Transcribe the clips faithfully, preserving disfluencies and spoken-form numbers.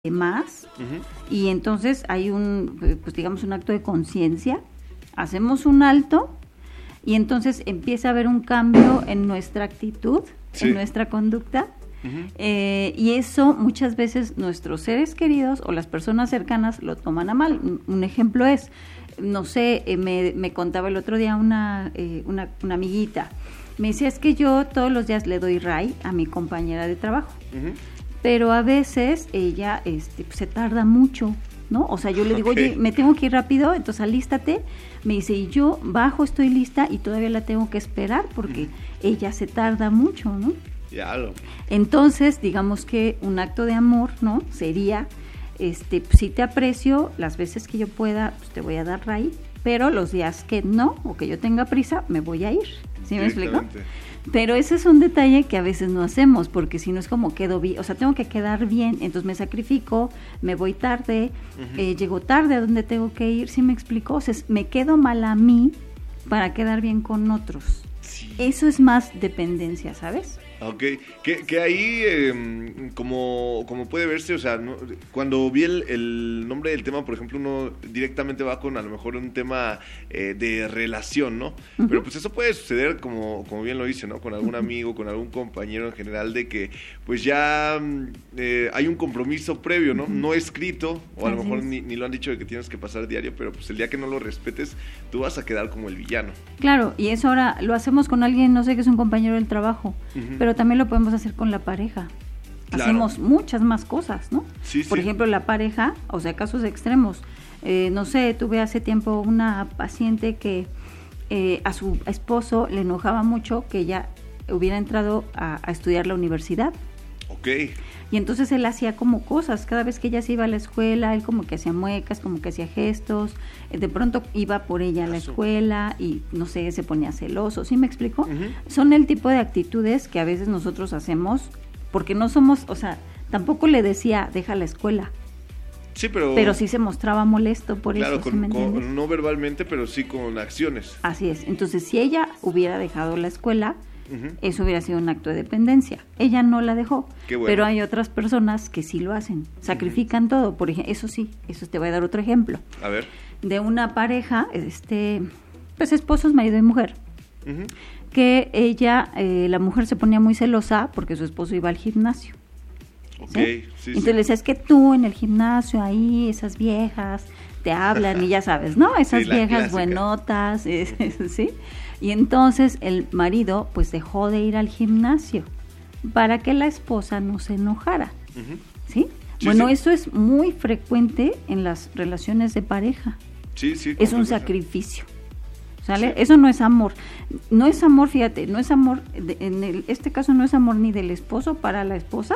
más, Uh-huh. y entonces hay un, pues digamos, un acto de conciencia, hacemos un alto y entonces empieza a haber un cambio en nuestra actitud, Sí. en nuestra conducta, Uh-huh. eh, y eso muchas veces nuestros seres queridos o las personas cercanas lo toman a mal. Un, un ejemplo es, no sé, eh, me, me contaba el otro día una, eh, una, una amiguita, me decía, es que yo todos los días le doy ray a mi compañera de trabajo. Uh-huh. Pero a veces ella este, se tarda mucho, ¿no? O sea, yo le digo, Ok. oye, me tengo que ir rápido, entonces alístate. Me dice, y yo bajo, estoy lista y todavía la tengo que esperar porque ella se tarda mucho, ¿no? Ya lo. Entonces, digamos que un acto de amor, ¿no? Sería, este, si te aprecio, las veces que yo pueda, pues te voy a dar raíz, pero los días que no, o que yo tenga prisa, me voy a ir. ¿Sí me explico? Directamente. Pero ese es un detalle que a veces no hacemos, porque si no es como quedo bien, o sea, tengo que quedar bien, entonces me sacrifico, me voy tarde, Ujú. eh, llego tarde a donde tengo que ir, ¿sí me explico? O sea, es- me quedo mal a mí para quedar bien con otros. Sí. Eso es más dependencia, ¿sabes? Ok, que, que ahí, eh, como, como puede verse, o sea, no- cuando vi el, el nombre del tema, por ejemplo, uno directamente va con a lo mejor un tema eh, de relación, ¿no? Ujú. Pero pues eso puede suceder, como, como bien lo dice, ¿no? Con algún amigo, con algún compañero en general, de que pues ya mm, eh, hay un compromiso previo, ¿no? No escrito, o a lo Así mejor es. ni, ni lo han dicho de que tienes que pasar diario, pero pues el día que no lo respetes, tú vas a quedar como el villano. Claro, y eso ahora lo hacemos con alguien, no sé, que es un compañero del trabajo, Ujú. pero también lo podemos hacer con la pareja. Claro. Hacemos muchas más cosas, ¿no? Sí, Por sí. ejemplo, la pareja, o sea, casos extremos. Eh, no sé, tuve hace tiempo una paciente que eh, a su esposo le enojaba mucho que ella hubiera entrado a, a estudiar la universidad. Ok. Y entonces él hacía como cosas, cada vez que ella se iba a la escuela, él como que hacía muecas, como que hacía gestos, eh, de pronto iba por ella a la Eso. escuela y no sé, se ponía celoso, ¿sí me explico? Ujú. Son el tipo de actitudes que a veces nosotros hacemos porque no somos, o sea, tampoco le decía, deja la escuela, Sí, pero... pero sí se mostraba molesto por Claro, eso, ¿sí con- me con- entiendes? no verbalmente, pero sí con acciones. Así es, entonces si ella hubiera dejado la escuela, Ujú. eso hubiera sido un acto de dependencia. Ella no la dejó, Qué bueno. pero hay otras personas que sí lo hacen, sacrifican todo. Por ejemplo, eso sí, eso te voy a dar otro ejemplo A ver. de una pareja, este, pues esposos, marido y mujer, Ujú. que ella, eh, la mujer se ponía muy celosa porque su esposo iba al gimnasio. Ok, ¿sí? sí, sí. Entonces le decía, es que tú en el gimnasio ahí, esas viejas te hablan y ya sabes, ¿no? Esas Sí, la viejas clásica. buenotas, es- es- ¿sí? Y entonces el marido pues dejó de ir al gimnasio para que la esposa no se enojara, Ujú. ¿sí? Sí, bueno, sí. eso es muy frecuente en las relaciones de pareja, Sí, sí. es un completamente. sacrificio. ¿Sale? Sí. Eso no es amor. No es amor, fíjate, no es amor, de- en el- este caso no es amor ni del esposo para la esposa,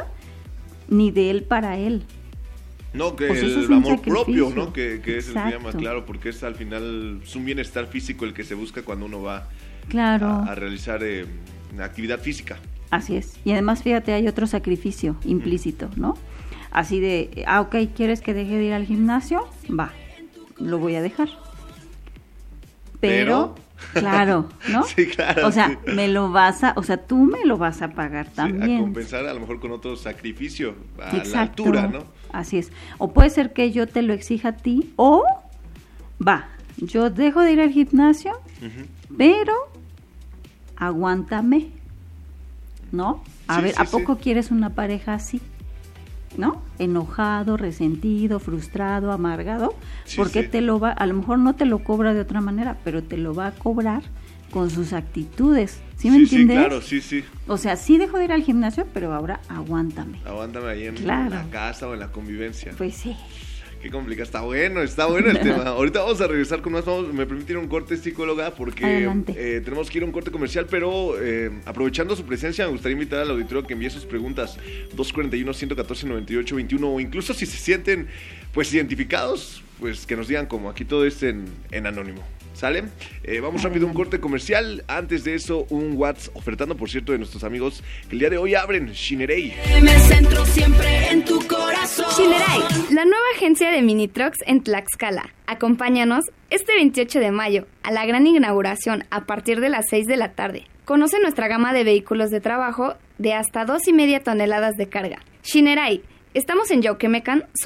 ni de él para él. No, que Pues eso el es un amor propio, sacrificio. ¿no? Que, que es el que llama, Exacto. claro, porque es al final es un bienestar físico el que se busca cuando uno va Claro, a, a realizar eh, actividad física. así es. Y además, fíjate, hay otro sacrificio implícito, ¿no? Así de, ah, ok, ¿quieres que deje de ir al gimnasio? Va, lo voy a dejar. Pero, claro, ¿no? Sí, claro, O sea, sí. me lo vas a, o sea, tú me lo vas a pagar Sí, también. a compensar a lo mejor con otro sacrificio a la Exacto. altura, ¿no? Así es. O puede ser que yo te lo exija a ti, o va, yo dejo de ir al gimnasio, Ujú. pero aguántame, ¿no? A Sí, ver, sí, ¿a sí. poco quieres una pareja así? ¿No? Enojado, resentido, frustrado, amargado, Sí, porque sí. te lo va, a lo mejor no te lo cobra de otra manera, pero te lo va a cobrar con sus actitudes. ¿Sí me sí, entiendes? claro, sí, sí. O sea, sí dejo de ir al gimnasio, pero ahora aguántame. Aguántame ahí en Claro. la casa o en la convivencia. Pues sí. Qué complicado, está bueno, está bueno el tema. Ahorita vamos a regresar con más, vamos, me permiten un corte, psicóloga, porque Adelante. eh, tenemos que ir a un corte comercial, pero eh, aprovechando su presencia, me gustaría invitar al auditorio a que envíe sus preguntas dos cuarenta y uno, ciento catorce, noventa y ocho, veintiuno, o incluso si se sienten pues identificados, pues que nos digan como aquí todo es en, en anónimo. ¿Sale? Eh, vamos rápido a un corte comercial. Antes de eso, un WhatsApp ofertando, por cierto, de nuestros amigos que el día de hoy abren Shinerei. Me centro siempre en tu corazón. Shinerai, la nueva agencia de mini trucks en Tlaxcala. Acompáñanos este veintiocho de mayo a la gran inauguración a partir de las seis de la tarde. Conoce nuestra gama de vehículos de trabajo de hasta dos y media toneladas de carga. Shinerai, Estamos en Yauquemecan,